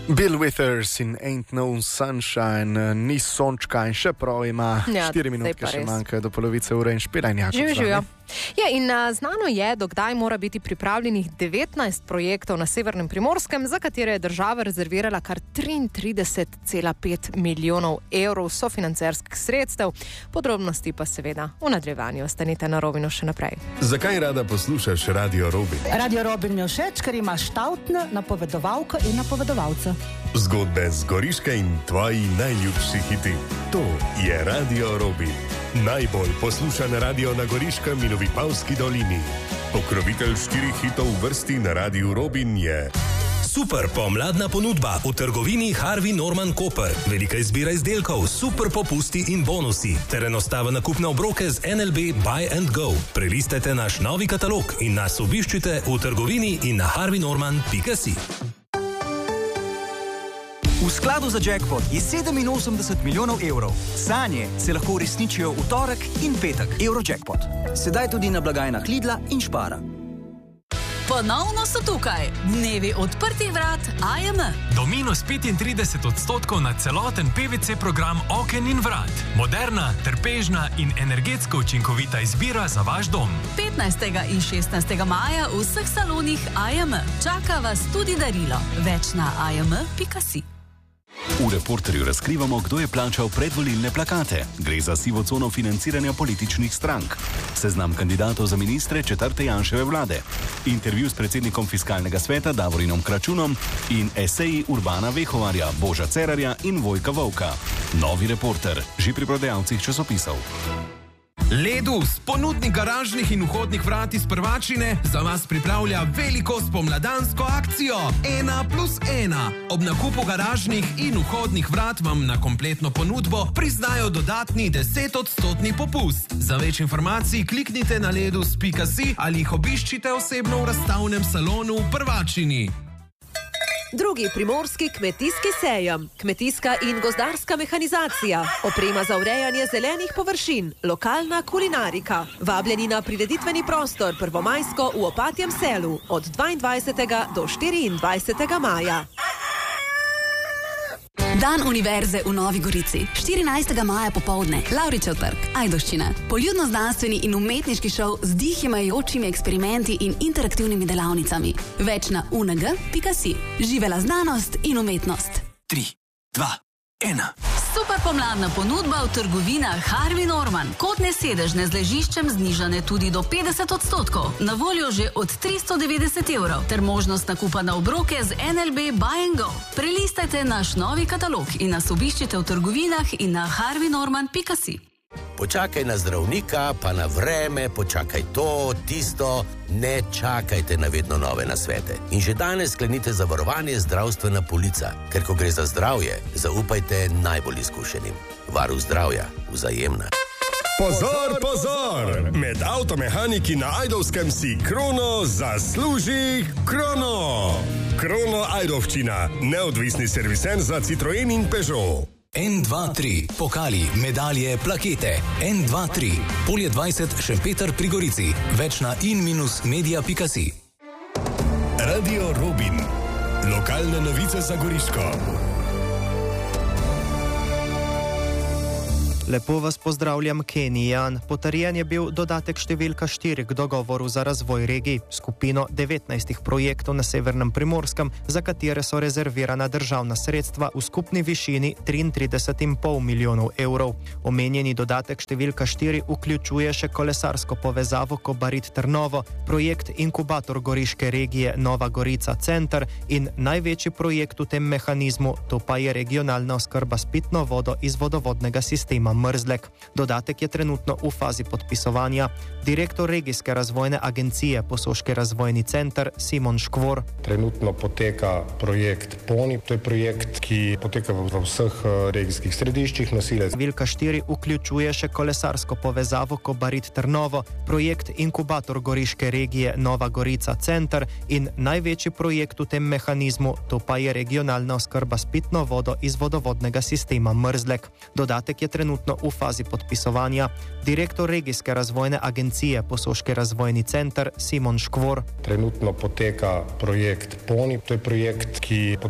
Bill Withers in Ain't No Sunshine, ni sončka in še prav ima 4 minutke, še manjka do polovice ure in špila in jako. Živijo. Ja, in znano je, dokdaj mora biti pripravljenih 19 projektov na Severnem Primorskem, za katere je država rezervirala kar 33,5 milijonov evrov sofinancerskih sredstev. Podrobnosti pa seveda v nadaljevanju. Ostanite na Robinu še naprej. Zakaj rada poslušaš Radio Robin? Radio Robin mi je všeč, ker ima štautne napovedovalke in napovedovalce. Zgodbe z Goriške in tvoji najljubši hiti. To je Radio Robin. Najbolj poslušan radio na Goriškem in v Vipavski dolini. Pokrovitelj 4 hitov v vrsti na Radiu Robin je... Super pomladna ponudba v trgovini Harvey Norman Koper. Velika izbira izdelkov, super popusti in bonusi ter enostaven nakup na obroke z NLB Buy and Go. Prelistajte naš novi katalog in nas obiščite v trgovini in na harveynorman.si. V skladu za jackpot je 87 milijonov evrov. Sanje se lahko uresničijo v torek in petek. Eurojackpot. Sedaj tudi na blagajnah Lidla in Špara. Ponovno so tukaj. Dnevi odprtih vrat AJM. Do -35% na celoten PVC program oken in vrat. Moderna, trpežna in energetsko učinkovita izbira za vaš dom. 15. in 16. maja v vseh salonih AJM. Čaka vas tudi darilo. Več na ajm.si. V Reporterju razkrivamo, kdo je plačal predvolilne plakate. Gre za sivo cono financiranja političnih strank. Seznam kandidatov za ministre 4. Janševe vlade. Intervju s predsednikom Fiskalnega sveta Davorinom Kračunom in eseji Urbana Vehovarja, Boža Cerarja in Vojka Volka. Novi Reporter, že pri prodajalcih časopisov. Ledus, ponudnik garažnih in vhodnih vrat iz Prvačine, za vas pripravlja veliko spomladansko akcijo 1+1. Ob nakupu garažnih in vhodnih vrat vam na kompletno ponudbo priznajo dodatni 10% popust. Za več informacij kliknite na ledus.si ali jih obiščite osebno v razstavnem salonu v Prvačini. Drugi primorski kmetijski sejem, kmetijska in gozdarska mehanizacija, oprema za urejanje zelenih površin, lokalna kulinarika. Vabljeni na prireditveni prostor Prvomajsko v Opatjem selu od 22. do 24. maja. Dan univerze v Novi Gorici. 14. maja popoldne. Lavričev trg. Ajdovščina. Poljudno-znanstveni in umetniški šov z dihimajočimi eksperimenti in interaktivnimi delavnicami. Več na uneg.si. Živela znanost in umetnost. 3, 2, 1. Super pomladna ponudba v trgovinah Harvey Norman. Kotne sedežne z ležiščem znižane tudi do 50%. Na voljo že od 390 evrov. Ter možnost nakupa na obroke z NLB Buy and Go. Prelistajte naš novi katalog in nas obiščite v trgovinah in na harveynorman.si. Počakaj na zdravnika, pa na vreme, počakaj to, tisto, ne čakajte na vedno nove nasvete. In že danes sklenite zavarovanje zdravstvena polica, ker ko gre za zdravje, zaupajte najbolj izkušenim. Varuh zdravja, Vzajemna. Pozor, pozor! Med avtomehaniki na Ajdovskem si Krono zasluži Krono! Krono Ajdovščina, neodvisni serviser za Citroen in Peugeot. N23, pokali, medalje, plakete. N23, Polje 20, Šempeter pri Gorici. Več na in-media.si. Radio Robin. Lokalne novice za Goriško. Lepo vas pozdravljam, Kenijan. Potrjen je bil dodatek številka 4 k dogovoru za razvoj regij, skupino 19 projektov na Severnem Primorskem, za katere so rezervirana državna sredstva v skupni višini 33,5 milijonov evrov. Omenjeni dodatek številka 4 vključuje še kolesarsko povezavo Kobarid-Trnovo, projekt inkubator goriške regije Nova Gorica Center in največji projekt v tem mehanizmu, to pa je regionalna oskrba s pitno vodo iz vodovodnega sistema Mrzlek. Dodatek je trenutno v fazi podpisovanja. Direktor regijske razvojne agencije Posoški razvojni center Simon Škvor. Trenutno poteka projekt PONI, to je projekt, ki poteka v vseh regijskih središčih nosilec. Številka 4 vključuje še kolesarsko povezavo Kobarid-Trnovo, projekt inkubator goriške regije Nova Gorica Center in največji projekt v tem mehanizmu, to pa je regionalna oskrba s pitno vodo iz vodovodnega sistema Mrzlek. Dodatek je trenutno v fazi podpisovanja. Direktor regijske razvojne agencije Posoški razvojni center Simon Škvor. Trenutno poteka projekt PONI, to je projekt, ki